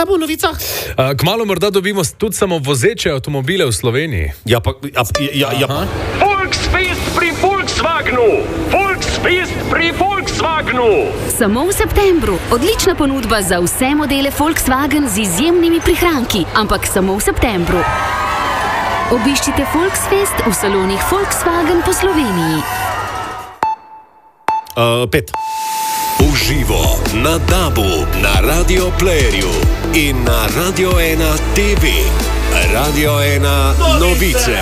Kaj bo v novicah? Kmalu morda dobimo tudi samo vozeče avtomobile v Sloveniji. Ja. Volksfest pri Volkswagenu! Volksfest pri Volkswagenu! Samo v septembru. Odlična ponudba za vse modele Volkswagen z izjemnimi prihranki, ampak samo v septembru. Obiščite Volksfest v salonih Volkswagen po Sloveniji. 5. Uživo na DAB-u, na Radio Playerju in na Radio 1 TV. Radio 1 novice.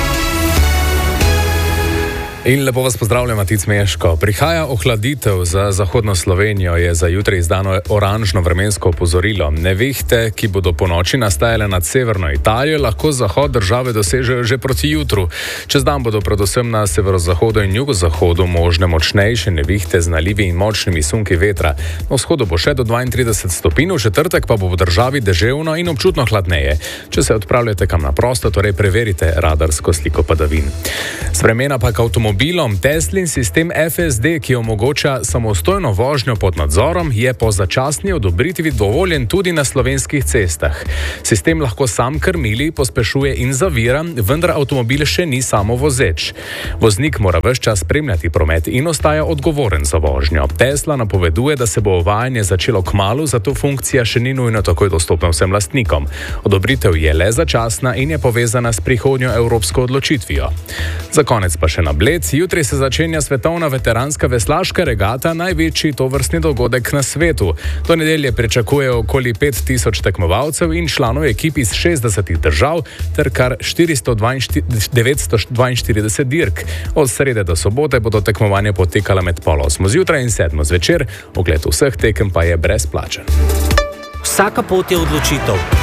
In lepo vas pozdravljam, Matic Meško. Prihaja ohladitev za zahodno Slovenijo, je za jutri izdano oranžno vremensko opozorilo. Nevihte, ki bodo po noči nastajale nad severno Italijo, lahko zahod države dosežejo že proti jutru. Čez dan bodo predvsem na severozahodu in jugozahodu možne močnejše nevihte z nalivi in močnimi sunki vetra. Na vzhodu bo še do 32 stopinj, v četrtek pa bo v državi deževno in občutno hladneje. Če se odpravljate kam na prosto, torej preverite radarsko sliko padavin. Z vremena pa k avtomobilom. Teslin sistem FSD, ki omogoča samostojno vožnjo pod nadzorom, je po začasni odobritvi dovoljen tudi na slovenskih cestah. Sistem lahko sam krmili, pospešuje in zavira, vendar avtomobil še ni samovozeč. Voznik mora ves čas spremljati promet in ostaja odgovoren za vožnjo. Tesla napoveduje, da se bo uvajanje začelo kmalu, zato funkcija še ni nujno takoj dostopna vsem lastnikom. Odobritev je le začasna in je povezana s prihodnjo evropsko odločitvijo. Za konec pa še na Bled. Jutri se začenja svetovna veteranska veslaška regata, največji tovrstni dogodek na svetu. Do nedelje pričakujejo okoli 5000 tekmovalcev in članov ekip iz 60 držav ter kar 942 dirk. Od srede do sobote bodo tekmovanja potekala med 7:30 zjutraj in 7 zvečer. Ogled vseh tekem pa je brezplačen. Vsaka pot je odločitev.